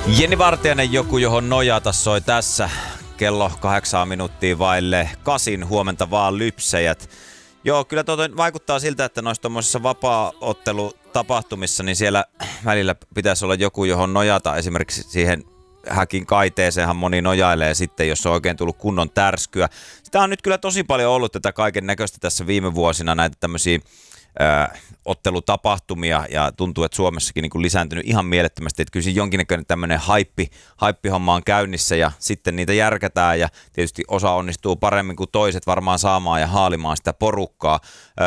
Jenni Vartiainen, joku johon nojata, soi tässä. Kello 8 minuuttia vaille 8. Huomenta vaan lypsäjät. Joo, kyllä vaikuttaa siltä, että noissa tommosissa vapaa-ottelutapahtumissa, niin siellä välillä pitäisi olla joku, johon nojata. Esimerkiksi siihen häkin kaiteeseenhan moni nojailee sitten, jos on oikein tullut kunnon tärskyä. Sitä on nyt kyllä tosi paljon ollut tätä kaiken näköistä tässä viime vuosina, näitä tämmöisiä ottelutapahtumia, ja tuntuu, että Suomessakin niin kuin lisääntynyt ihan mielettömästi, että kyllä siinä jonkinnäköinen tämmöinen haippihomma on käynnissä, ja sitten niitä järkätään, ja tietysti osa onnistuu paremmin kuin toiset varmaan saamaan ja haalimaan sitä porukkaa.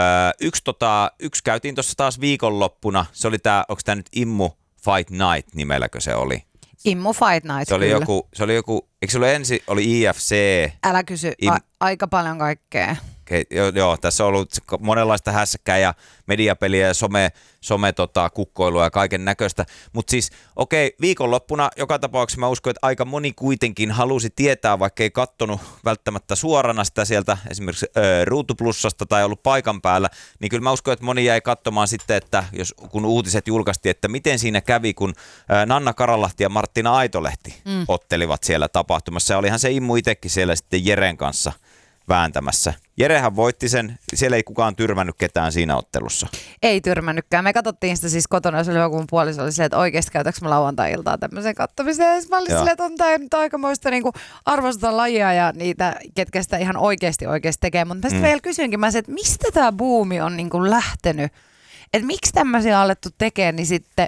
Yksi käytiin tuossa taas viikonloppuna, se oli tämä, onko tämä nyt Immu Fight Night nimelläkö se oli? Immu Fight Night, se oli joku, eikö se ollut ensin, oli IFC? Älä kysy, aika paljon kaikkea. Joo, tässä on ollut monenlaista hässäkkää ja mediapeliä ja kukkoilua ja kaiken näköistä. Mutta siis, viikonloppuna joka tapauksessa mä uskon, että aika moni kuitenkin halusi tietää, vaikka ei kattonut välttämättä suorana sitä sieltä esimerkiksi Ruutuplussasta tai ollut paikan päällä, niin kyllä mä uskon, että moni jäi katsomaan sitten, että kun uutiset julkaistiin, että miten siinä kävi, kun Nanna Karalahti ja Marttina Aitolehti ottelivat siellä tapahtumassa. Ja olihan se Immu itsekin siellä sitten Jeren kanssa vääntämässä. Jerehän voitti sen, siellä ei kukaan tyrmännyt ketään siinä ottelussa. Ei tyrmännytkään. Me katsottiin sitä siis kotona, jos oli joku puoliso, oli silleen, että oikeasti käytäkö mä lauantai-iltaa tämmöisen katsomiseen. Mä olin silleen, että on tämä nyt aikamoista niin arvostaa lajia ja niitä, ketkä sitä ihan oikeasti tekee. Mutta mä sitten vielä kysyinkin, että mistä tämä buumi on niin kuin lähtenyt? Että miksi tämmöisiä on alettu tekemään, niin sitten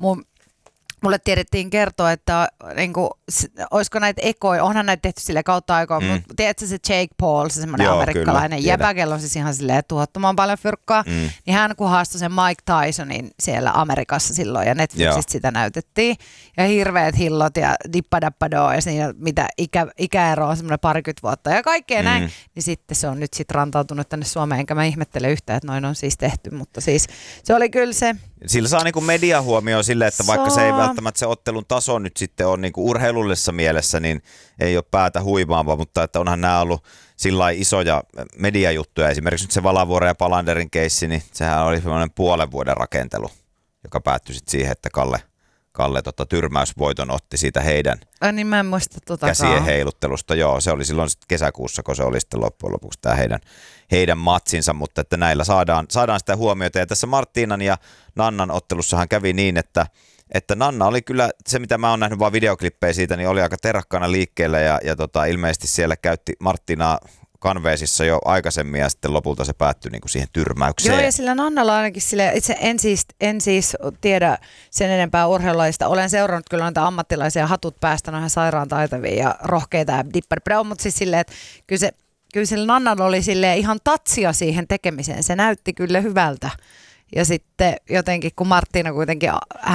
mulle tiedettiin kertoa, että niinku, olisiko näitä ekoja, onhan näitä tehty sille kautta aikoina, mutta tiedätkö se Jake Paul, se semmoinen amerikkalainen jäbä, kello on siis ihan silleen tuottoman paljon fyrkkaa, niin hän kun haastoi sen Mike Tysonin siellä Amerikassa silloin ja Netflixistä sitä näytettiin ja hirveät hillot ja dippadappadoo ja siinä mitä ikäero on semmoinen 20 vuotta ja kaikkea näin, niin sitten se on nyt sitten rantautunut tänne Suomeen, enkä mä ihmettele yhtään, että noin on siis tehty, mutta siis se oli kyllä se. Sillä saa niinku media huomioon silleen, että vaikka se ei välttämättä se ottelun taso nyt sitten on niinku urheilullisessa mielessä, niin ei ole päätä huimaava, mutta että onhan nämä ollut sillain isoja mediajuttuja. Esimerkiksi nyt se Valavuoren ja Palanderin keissi, niin sehän oli semmoinen puolen vuoden rakentelu, joka päättyi sitten siihen, että Kalle tyrmäysvoiton otti siitä heidän niin mä en muista käsien heiluttelusta. Joo, se oli silloin kesäkuussa, kun se oli sitten loppujen lopuksi tämä heidän matsinsa, mutta että näillä saadaan sitä huomiota. Ja tässä Marttiinan ja Nannan ottelussahan kävi niin, että Nanna oli kyllä, se mitä mä oon nähnyt vaan videoklippejä siitä, niin oli aika terakkaana liikkeellä ja ilmeisesti siellä käytti Marttinaa kanveesissa jo aikaisemmin ja sitten lopulta se päättyi niin kuin siihen tyrmäykseen. Joo, ja sillä Nannalla ainakin sille, itse en siis tiedä sen enempää urheilulajista. Olen seurannut kyllä noita ammattilaisia hatut päästä, ihan sairaan taitavia ja rohkeita ja dippadappadoo, mutta siis silleen, että kyllä sillä Nannalla oli silleen ihan tatsia siihen tekemiseen. Se näytti kyllä hyvältä. Ja sitten jotenkin, kun Marttina kuitenkin,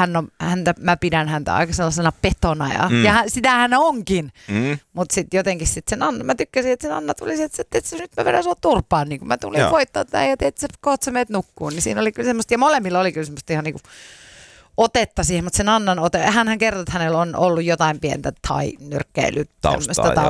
mä pidän häntä aika sellaisena petona ja sitähän hän onkin. Mutta sitten jotenkin sen Anna, mä tykkäsin, että sen Anna tuli, että nyt mä vedän sua turpaan, niin kun mä tulin voittaa tämän ja että kohta sä meet nukkuun. Niin siinä oli kyllä semmoista, ja molemmilla oli kyllä semmoista ihan niinku otetta siihen, mutta sen Annan hänhän kertoi, että hänellä on ollut jotain pientä tai nyrkkeilytaustaa